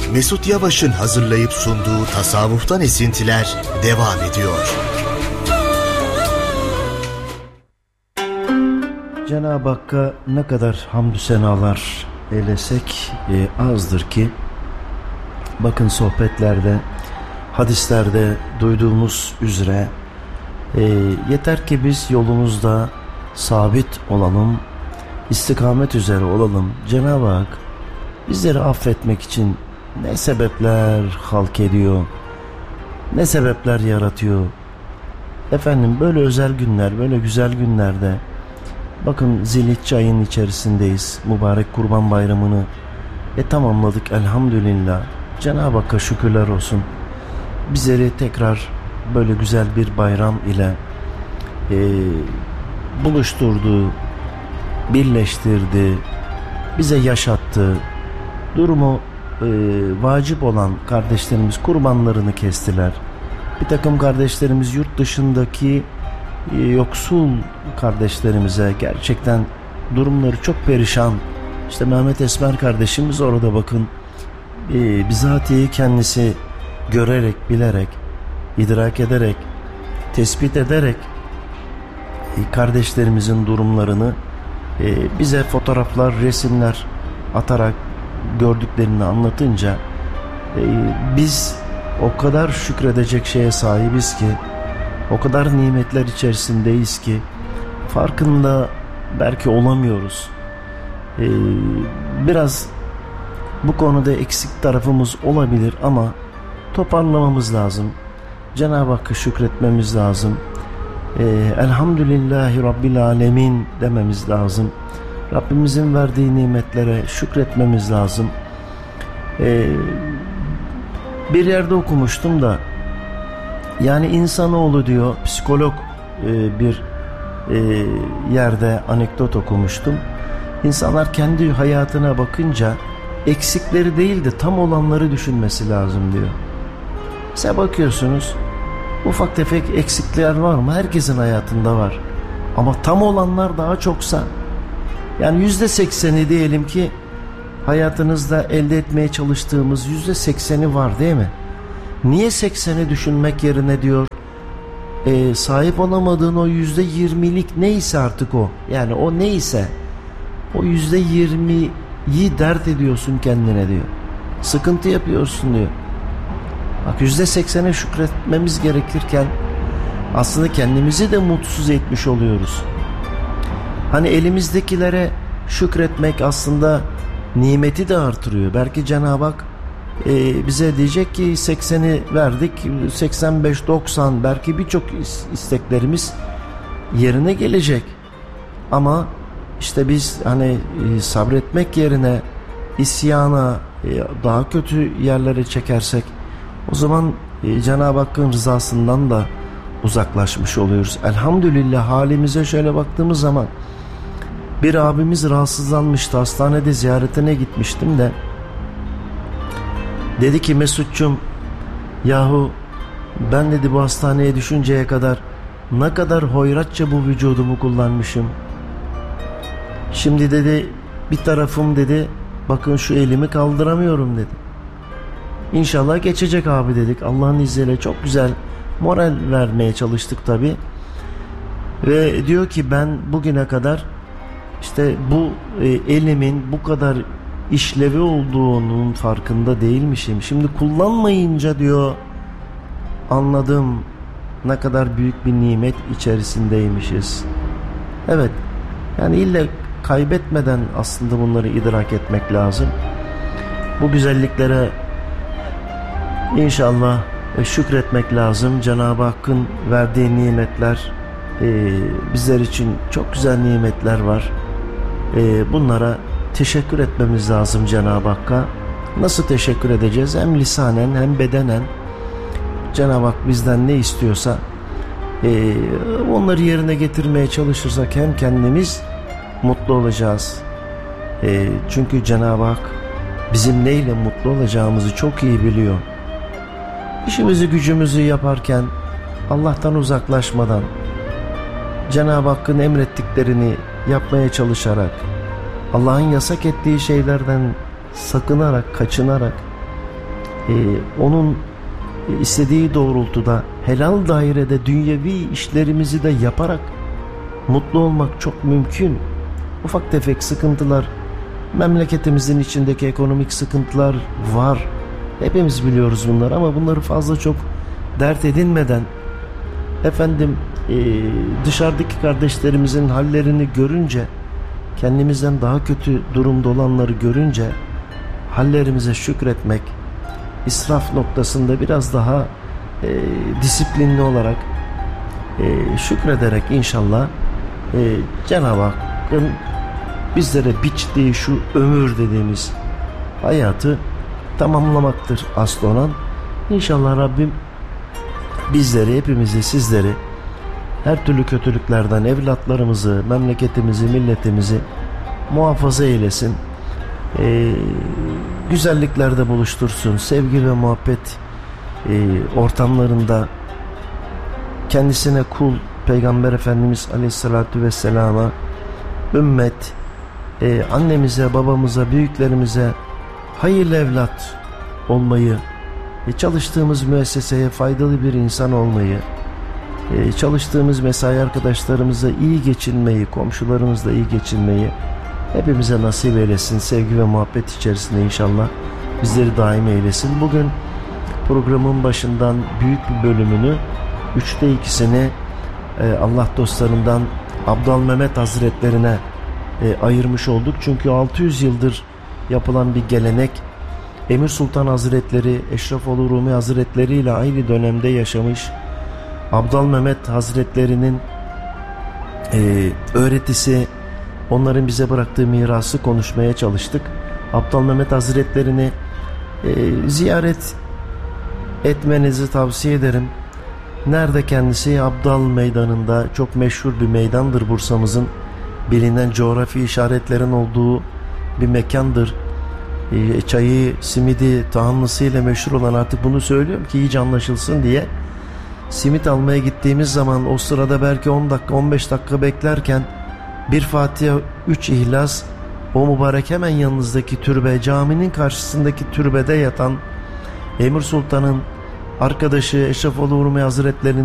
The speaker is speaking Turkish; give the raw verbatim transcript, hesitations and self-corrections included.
Mesut Yavaş'ın hazırlayıp sunduğu Tasavvuftan Esintiler devam ediyor. Cenab-ı Hakk'a ne kadar hamdü senalar eylesek e, azdır ki, bakın sohbetlerde, hadislerde duyduğumuz üzere e, yeter ki biz yolumuzda sabit olalım, istikamet üzere olalım. Cenab-ı Hak bizleri affetmek için ne sebepler halk ediyor, ne sebepler yaratıyor. Efendim böyle özel günler, böyle güzel günlerde, bakın Zilhicce ayının içerisindeyiz. Mübarek Kurban Bayramı'nı e, tamamladık elhamdülillah. Cenab-ı Hakk'a şükürler olsun. Bizleri tekrar böyle güzel bir bayram ile e, buluşturdu, birleştirdi, bize yaşattı. Durumu e, vacip olan kardeşlerimiz kurbanlarını kestiler. Bir takım kardeşlerimiz yurt dışındaki e, yoksul kardeşlerimize gerçekten durumları çok perişan. İşte Mehmet Esmer kardeşimiz orada bakın e, bizatihi kendisi görerek, bilerek, idrak ederek, tespit ederek e, kardeşlerimizin durumlarını e, bize fotoğraflar, resimler atarak gördüklerini anlatınca e, biz o kadar şükredecek şeye sahibiz ki, o kadar nimetler içerisindeyiz ki farkında belki olamıyoruz. E, biraz bu konuda eksik tarafımız olabilir ama toparlamamız lazım. Cenab-ı Hakk'a şükretmemiz lazım. E, Elhamdülillahi Rabbil Alemin dememiz lazım. Rabbimizin verdiği nimetlere şükretmemiz lazım. Ee, bir yerde okumuştum da, yani insanoğlu diyor, psikolog e, bir e, yerde anekdot okumuştum. İnsanlar kendi hayatına bakınca eksikleri değil de tam olanları düşünmesi lazım diyor. Size bakıyorsunuz, ufak tefek eksikler var mı? Herkesin hayatında var. Ama tam olanlar daha çoksa, yani yüzde sekseni diyelim ki hayatınızda elde etmeye çalıştığımız yüzde sekseni var değil mi? Niye sekseni düşünmek yerine diyor e, sahip olamadığın o yüzde yirmilik neyse artık o, yani o neyse o yüzde yirmiyi dert ediyorsun kendine diyor. Sıkıntı yapıyorsun diyor. Bak, yüzde seksene şükretmemiz gerekirken aslında kendimizi de mutsuz etmiş oluyoruz. Hani elimizdekilere şükretmek aslında nimeti de artırıyor. Belki Cenab-ı Hak e, bize diyecek ki sekseni verdik, seksen beş doksan, belki birçok isteklerimiz yerine gelecek. Ama işte biz hani e, sabretmek yerine isyana, e, daha kötü yerlere çekersek, o zaman e, Cenab-ı Hakk'ın rızasından da uzaklaşmış oluyoruz. Elhamdülillah halimize şöyle baktığımız zaman, bir abimiz rahatsızlanmıştı, hastanede ziyaretine gitmiştim de dedi ki Mesut'cum, yahu ben dedi bu hastaneye düşünceye kadar ne kadar hoyratça bu vücudumu kullanmışım. Şimdi dedi bir tarafım dedi bakın şu elimi kaldıramıyorum dedi. İnşallah geçecek abi dedik. Allah'ın izniyle çok güzel moral vermeye çalıştık tabi. Ve diyor ki ben bugüne kadar işte bu e, elimin bu kadar işlevi olduğunun farkında değilmişim. Şimdi kullanmayınca diyor anladım ne kadar büyük bir nimet içerisindeymişiz. Evet, yani illa kaybetmeden aslında bunları idrak etmek lazım. Bu güzelliklere inşallah e, şükretmek lazım. Cenab-ı Hakk'ın verdiği nimetler, e, bizler için çok güzel nimetler var. E, bunlara teşekkür etmemiz lazım Cenab-ı Hakk'a. Nasıl teşekkür edeceğiz? Hem lisanen hem bedenen. Cenab-ı Hak bizden ne istiyorsa e, onları yerine getirmeye çalışırsak hem kendimiz mutlu olacağız. E, çünkü Cenab-ı Hak bizim neyle mutlu olacağımızı çok iyi biliyor. İşimizi gücümüzü yaparken Allah'tan uzaklaşmadan, Cenab-ı Hakk'ın emrettiklerini yapmaya çalışarak, Allah'ın yasak ettiği şeylerden sakınarak, kaçınarak e, onun istediği doğrultuda helal dairede dünyevi işlerimizi de yaparak mutlu olmak çok mümkün. Ufak tefek sıkıntılar, memleketimizin içindeki ekonomik sıkıntılar var. Hepimiz biliyoruz bunları ama bunları fazla çok dert edinmeden, efendim e, dışarıdaki kardeşlerimizin hallerini görünce, kendimizden daha kötü durumda olanları görünce hallerimize şükretmek, israf noktasında biraz daha e, disiplinli olarak e, şükrederek inşallah e, Cenab-ı Hakk'ın bizlere biçtiği şu ömür dediğimiz hayatı tamamlamaktır asıl olan. İnşallah Rabbim bizleri, hepimizi, sizleri her türlü kötülüklerden, evlatlarımızı, memleketimizi, milletimizi muhafaza eylesin. Ee, güzelliklerde buluştursun. Sevgi ve muhabbet e, ortamlarında kendisine kul Peygamber Efendimiz Aleyhisselatü Vesselam'a, ümmet, e, annemize, babamıza, büyüklerimize hayırlı evlat olmayı, e, çalıştığımız müesseseye faydalı bir insan olmayı, e, çalıştığımız mesai arkadaşlarımıza iyi geçinmeyi, komşularımızla iyi geçinmeyi hepimize nasip eylesin. Sevgi ve muhabbet içerisinde inşallah bizleri daim eylesin. Bugün programın başından büyük bir bölümünü, üçte ikisini e, Allah dostlarından Abdal Mehmet Hazretlerine e, ayırmış olduk. Çünkü altı yüz yıldır yapılan bir gelenek, Emir Sultan Hazretleri, Eşrefoğlu Rumi Hazretleri ile aynı dönemde yaşamış Abdal Mehmet Hazretleri'nin e, öğretisi, onların bize bıraktığı mirası konuşmaya çalıştık. Abdal Mehmet Hazretlerini e, ziyaret etmenizi tavsiye ederim. Nerede kendisi? Abdal Meydanı'nda, çok meşhur bir meydandır Bursa'mızın. Bilinen coğrafi işaretlerin olduğu bir mekandır. E, çayı, simidi, tahanlısıyla meşhur olan, artık bunu söylüyorum ki iyice anlaşılsın diye. Simit almaya gittiğimiz zaman o sırada belki on dakika, on beş dakika beklerken bir Fatiha, üç İhlas, o mübarek hemen yanınızdaki türbe, caminin karşısındaki türbede yatan Emir Sultan'ın arkadaşı Eşrefoğlu Rumi Hazretleri'nin